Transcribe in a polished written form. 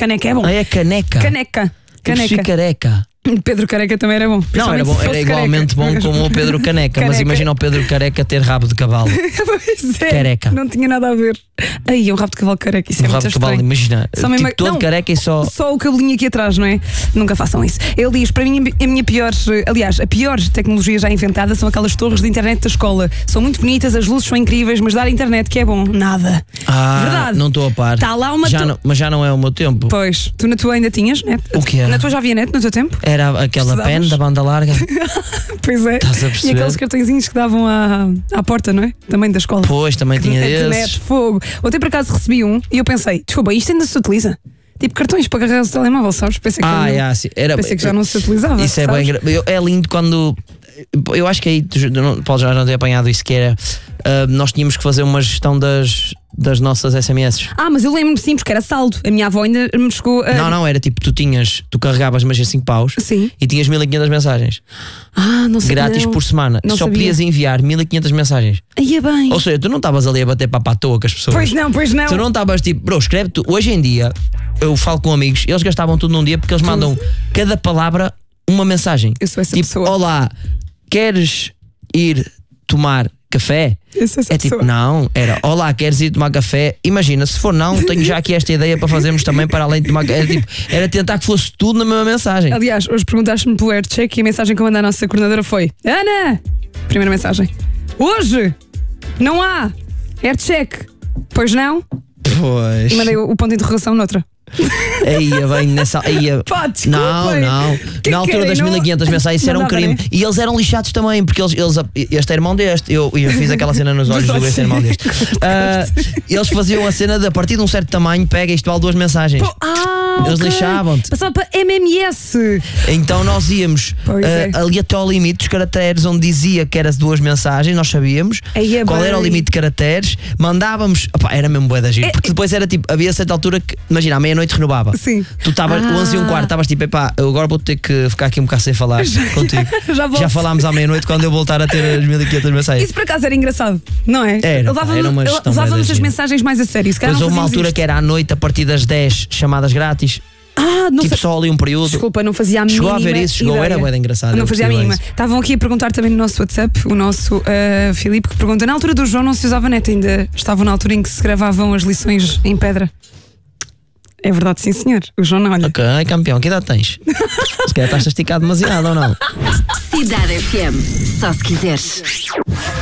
Caneca é bom. Ah, é caneca? Caneca. Eu prefiro careca. Pedro Careca também era bom. Não, era bom, era igualmente bom como o Pedro Caneca. Mas imagina o Pedro Careca ter rabo de cavalo. Pois é, Careca. não tinha nada a ver. Aí, um rabo de cavalo careca, isso é muito rabo de cavalo, estranho. imagina, tipo todo careca e só o cabelinho aqui atrás, não é? Nunca façam isso. Ele diz, para mim a minha pior, aliás, a pior tecnologia já inventada são aquelas torres de internet da escola. São muito bonitas, as luzes são incríveis, mas dar internet que é bom, nada. Verdade. Não estou a par. Está lá uma mas já não é o meu tempo. Pois, tu na tua ainda tinhas net? O que era? Na tua já havia net no teu tempo? Era aquela pen da banda larga. Pois é. Estás a perceber? E aqueles cartõezinhos que davam à porta, não é? Também da escola. Pois, também tinha desses. Net, fogo. Ontem por acaso recebi um e eu pensei, desculpa, isto ainda se utiliza? Tipo cartões para carregar o telemóvel, sabes? Pensei que, sim. pensei que já não se utilizava. Isso é bem é lindo quando. Eu acho que aí Paulo já não ter apanhado isso, que era nós tínhamos que fazer uma gestão das nossas SMS. Mas eu lembro-me sim, porque era saldo. A minha avó ainda me chegou a... Não, era tipo, tu carregavas mas 5 paus. Sim. E tinhas 1500 mensagens. Não sei. Grátis por semana. Só podias enviar 1500 mensagens. Aí é bem. Ou seja, tu não estavas ali a bater papo à toa com as pessoas. Pois não. Tu não estavas tipo, bro, escreve tu. Hoje em dia, eu falo com amigos, eles gastavam tudo num dia porque eles mandam cada palavra uma mensagem. Eu sou essa tipo, pessoa. Olá, queres ir tomar café? É tipo, não, era olá, queres ir tomar café? Imagina, se for não, tenho já aqui esta ideia para fazermos também para além de tomar café. Era tentar que fosse tudo na mesma mensagem. Aliás, hoje perguntaste-me pelo AirCheck e a mensagem que eu mandei à nossa coordenadora foi: Ana! Primeira mensagem. Hoje não há AirCheck. Pois não? Pois. E mandei o ponto de interrogação noutra. Bem nessa. Pá, desculpem. Não. Na altura das 1500 mensagens isso era um crime. E eles eram lixados também, porque este é irmão deste. Eu fiz aquela cena nos olhos do este irmão deste. Eles faziam a cena de a partir de um certo tamanho, pega isto vale 2 mensagens. Eles lixavam-te. Passava para MMS. Então nós íamos ali até ao limite dos caracteres, onde dizia que era 2 mensagens, nós sabíamos qual era o limite de caracteres, mandávamos. Era mesmo bué da giro, porque depois era tipo, havia certa altura que, imagina, à meia-noite renovava. Sim. Tu estavas 11h15, estavas tipo, eu agora vou ter que ficar aqui um bocado sem falar contigo. Já falámos à meia-noite quando eu voltar a ter as 1500 mensagens. Isso por acaso era engraçado, não é? Era uma gestão. Levávamos as mensagens mais a sério. Depois houve uma altura que era à noite, a partir das 10, chamadas grátis. Tipo só ali um período. Desculpa, não fazia a mínima. Chegou a ver isso, era bué engraçado. Não fazia a mínima. Estavam aqui a perguntar também no nosso WhatsApp, o nosso Filipe, que pergunta: na altura do João não se usava net, ainda estavam na altura em que se gravavam as lições em pedra. É verdade, sim senhor. O João não olha. Ok, campeão, que idade tens? Se calhar estás a esticar demasiado ou não? Cidade FM, só se quiseres.